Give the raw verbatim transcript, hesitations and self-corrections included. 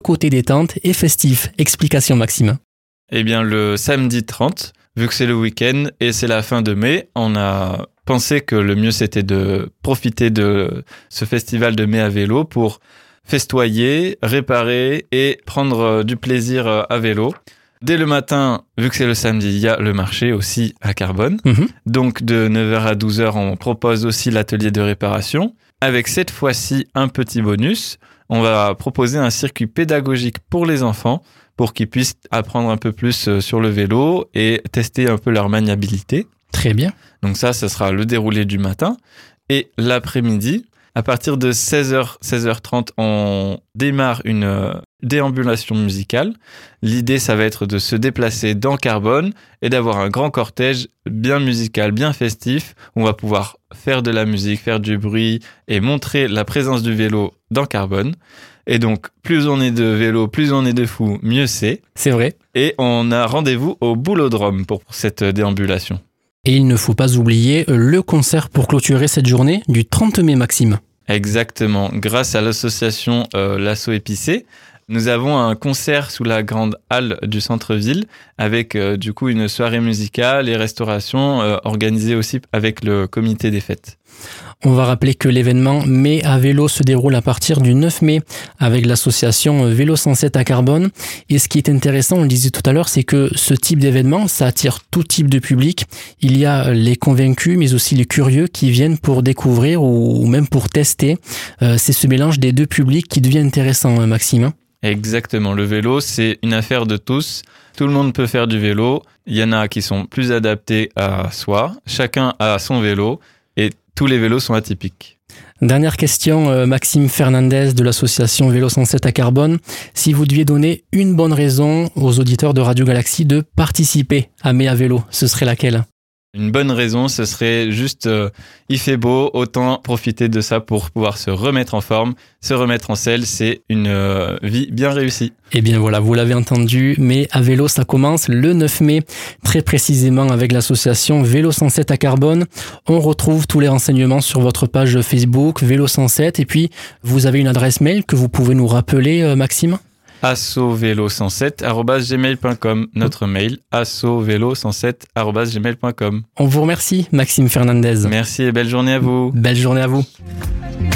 côté détente et festif. Explication Maxime. Eh bien, le samedi trente, vu que c'est le week-end et c'est la fin de mai, on a pensé que le mieux c'était de profiter de ce festival de mai à vélo pour festoyer, réparer et prendre du plaisir à vélo. Dès le matin, vu que c'est le samedi, il y a le marché aussi à Carbone. Mmh. Donc de neuf heures à douze heures, on propose aussi l'atelier de réparation. Avec cette fois-ci un petit bonus, on va proposer un circuit pédagogique pour les enfants pour qu'ils puissent apprendre un peu plus sur le vélo et tester un peu leur maniabilité. Très bien. Donc ça, ce sera le déroulé du matin. Et l'après-midi, à partir de seize heures, seize heures trente, on démarre une euh, déambulation musicale. L'idée, ça va être de se déplacer dans Carbone et d'avoir un grand cortège bien musical, bien festif, où on va pouvoir faire de la musique, faire du bruit et montrer la présence du vélo dans Carbone. Et donc, plus on est de vélo, plus on est de fous, mieux c'est. C'est vrai. Et on a rendez-vous au Boulodrome pour cette déambulation. Et il ne faut pas oublier le concert pour clôturer cette journée du trente mai, Maxime. Exactement. Grâce à l'association euh, L'Asso Épicé, nous avons un concert sous la grande halle du centre-ville avec euh, du coup une soirée musicale et restauration euh, organisée aussi avec le comité des fêtes. On va rappeler que l'événement Mai à vélo se déroule à partir du neuf mai avec l'association Vélo cent sept à Carbone. Et ce qui est intéressant, on le disait tout à l'heure, c'est que ce type d'événement, ça attire tout type de public. Il y a les convaincus, mais aussi les curieux qui viennent pour découvrir ou même pour tester. Euh, c'est ce mélange des deux publics qui devient intéressant, Maxime. Exactement. Le vélo, c'est une affaire de tous. Tout le monde peut faire du vélo. Il y en a qui sont plus adaptés à soi. Chacun a son vélo et tous les vélos sont atypiques. Dernière question, Maxime Fernandez de l'association Vélo cent sept à Carbone. Si vous deviez donner une bonne raison aux auditeurs de Radio Galaxie de participer à Mai à vélo, ce serait laquelle ? Une bonne raison, ce serait juste, euh, il fait beau, autant profiter de ça pour pouvoir se remettre en forme, se remettre en selle, c'est une euh, vie bien réussie. Et bien voilà, vous l'avez entendu, mais à vélo, ça commence le neuf mai, très précisément avec l'association Vélo cent sept à Carbone. On retrouve tous les renseignements sur votre page Facebook, Vélo cent sept, et puis vous avez une adresse mail que vous pouvez nous rappeler, euh, Maxime ? assovélo cent sept arobase gmail point com, notre mail assovélo cent sept arobase gmail point com. On vous remercie, Maxime Fernandez. Merci et belle journée à vous. Belle journée à vous.